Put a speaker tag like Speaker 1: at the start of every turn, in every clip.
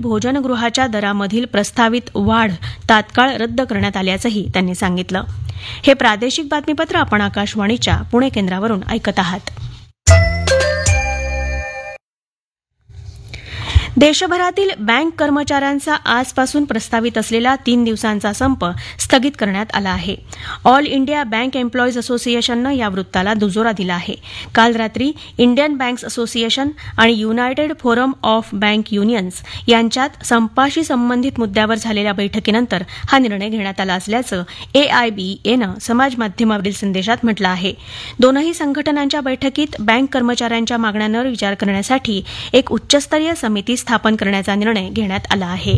Speaker 1: भोजनगृहाच्या दरामधील प्रस्तावित वाढ तात्काळ रद्द करण्यात आल्याचंही त्यांनी सांगितलं. हे प्रादेशिक बातमीपत्र आपण आकाशवाणीच्या पुणे केंद्रावरून ऐकत आहात. देशभरातील बँक कर्मचाऱ्यांचा आजपासून प्रस्तावित असलेला 3 दिवसांचा संप स्थगित करण्यात आला आहे. ऑल इंडिया बँक एम्प्लॉईज असोसिएशननं या वृत्ताला दुजोरा दिला आहे. काल रात्री इंडियन बँक्स असोसिएशन आणि United forum of bank unions यांच्यात संपाशी संबंधित मुद्द्यावर झालेल्या बैठकीनंतर हा निर्णय घेण्यात आला असल्याचं AIBAनं समाज माध्यमावरील संदेशात म्हटलं आहे. दोनही संघटनांच्या बैठकीत बँक कर्मचाऱ्यांच्या मागण्यांवर विचार करण्यासाठी एक उच्चस्तरीय समिती स्थापन करण्याचा निर्णय घेण्यात आला आहे.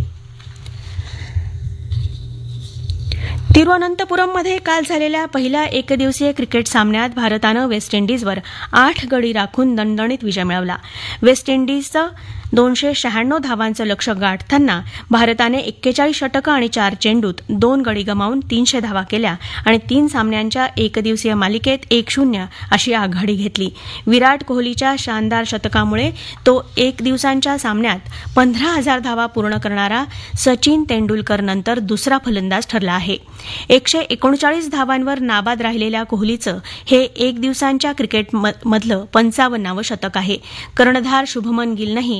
Speaker 1: तिरुअनंतपुरममध्ये काल झालेल्या पहिल्या एकदिवसीय क्रिकेट सामन्यात भारतानं वेस्ट इंडिजवर 8 गडी राखून दणदणीत विजय मिळवला. वेस्ट इंडिजचं 296 धावांचं लक्ष्य गाठताना भारताने 41 षटकं आणि 4 चेंडूत 2 गडी गमावून 300 धावा केल्या आणि 3 सामन्यांच्या एकदिवसीय मालिकेत 1-0 अशी आघाडी घेतली. विराट कोहलीच्या शानदार शतकामुळे तो एक दिवसांच्या सामन्यात 15,000 धावा पूर्ण करणारा सचिन तेंडुलकर नंतर दुसरा फलंदाज ठरला आहे. 139 धावांवर नाबाद राहिलेल्या कोहलीचं हे एक दिवसांच्या क्रिकेटमधलं 55वं शतक आहे. कर्णधार शुभमन गिलनंही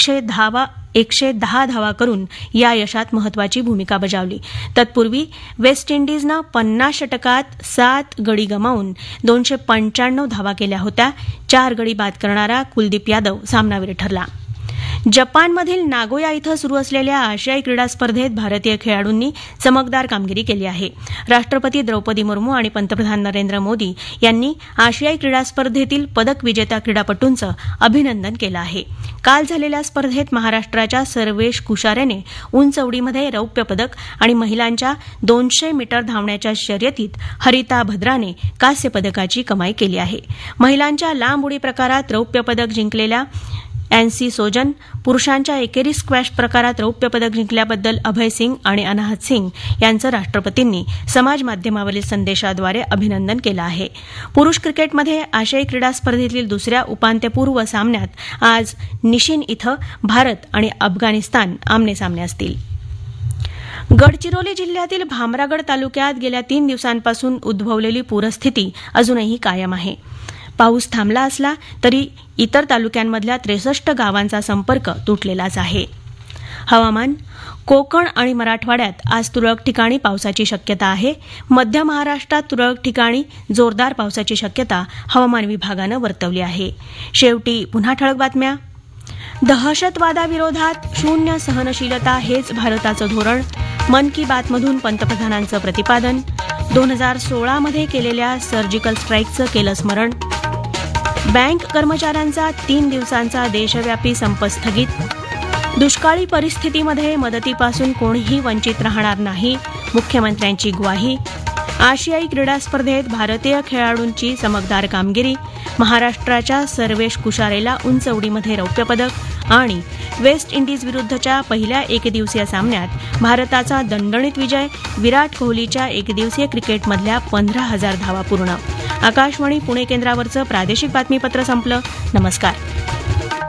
Speaker 1: 110 धावा करून या यशात महत्वाची भूमिका बजावली. तत्पूर्वी वेस्ट इंडिजनं 50 षटकात 7 गडी गमावून 295 धावा केल्या होत्या. 4 गडी बाद करणारा कुलदीप यादव सामनावीर ठरला. जपानमधील नागोया इथं सुरू असलेल्या आशियाई क्रीडा स्पर्धेत भारतीय खेळाडूंनी चमकदार कामगिरी केली आहे. राष्ट्रपती द्रौपदी मुर्मू आणि पंतप्रधान नरेंद्र मोदी यांनी आशियाई क्रीडा स्पर्धेतील पदक विजेत्या क्रीडापटूंचं अभिनंदन केलं आहे. काल झालेल्या स्पर्धेत महाराष्ट्राच्या सर्वेश कुशारेने उंच उडीमध्ये रौप्य पदक आणि महिलांच्या 200 मीटर धावण्याच्या शर्यतीत हरिता भद्राने कांस्य पदकाची कमाई केली आहे. महिलांच्या लांब उडी प्रकारात रौप्य पदक जिंकलेल्या एनसी सोजन, पुरुषांच्या एकेरी स्क्वॅश प्रकारात रौप्य पदक जिंकल्याबद्दल अभय सिंग आणि अनाहत सिंग यांचं राष्ट्रपतींनी समाज माध्यमावरील संदेशाद्वारे अभिनंदन केलं आहे. पुरुष क्रिकेटमध्ये आशियाई क्रीडा स्पर्धेतील दुसऱ्या उपांत्यपूर्व सामन्यात आज निशिन इथं भारत आणि अफगाणिस्तान आमनेसामने असतील. गडचिरोली जिल्ह्यातील भामरागड तालुक्यात गेल्या 3 दिवसांपासून उद्भवलेली पूरस्थिती अजूनही कायम आहे. पाऊस थांबला असला तरी इतर तालुक्यांमधल्या 63 गावांचा संपर्क तुटलेलाच आहे. हवामान. कोकण आणि मराठवाड्यात आज तुरळक ठिकाणी पावसाची शक्यता आहे. मध्य महाराष्ट्रात तुरळक ठिकाणी जोरदार पावसाची शक्यता हवामान विभागानं वर्तवली आहे. शेवटी पुन्हा ठळक बातम्या. दहशतवादाविरोधात शून्य सहनशीलता हेच भारताचं धोरण. मन की बातमधून पंतप्रधानांचं प्रतिपादन. 2016 केलेल्या सर्जिकल स्ट्राईकचं केलं स्मरण. बँक कर्मचाऱ्यांचा 3 दिवसांचा देशव्यापी संप स्थगित. दुष्काळी परिस्थितीमध्ये मदतीपासून कोणीही वंचित राहणार नाही, मुख्यमंत्र्यांची ग्वाही. आशियाई क्रीडा स्पर्धेत भारतीय खेळाडूंची चमकदार कामगिरी. महाराष्ट्राच्या सर्वेश कुशारेला उंच उडीमध्ये रौप्य पदक आणि वेस्ट इंडिज विरुद्धच्या पहिल्या एकदिवसीय सामन्यात भारताचा दणदणीत विजय. विराट कोहलीच्या एकदिवसीय क्रिकेटमधल्या 15,000 धावा पूर्ण. आकाशवाणी पुणे केंद्रावरचं प्रादेशिक बातमीपत्र संपलं. नमस्कार.